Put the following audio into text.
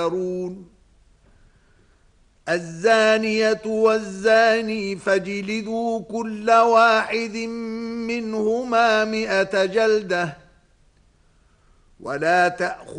الزانية والزاني فاجلدوا كل واحد منهما 100 جلدة ولا تأخذوا